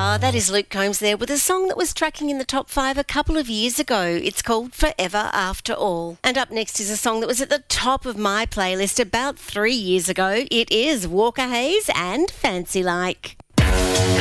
That is Luke Combs there with a song that was tracking in the top 5 a couple of years ago. It's called Forever After All. And up next is a song that was at the top of my playlist about 3 years ago. It is Walker Hayes and Fancy Like.